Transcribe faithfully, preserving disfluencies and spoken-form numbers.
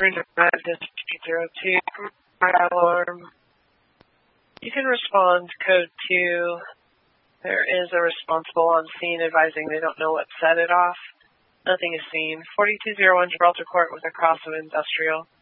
Green Red District zero two, alarm. You can respond code two. There is a responsible on scene advising they don't know what set it off. Nothing is seen. forty-two oh one Gibraltar Court with a cross of industrial.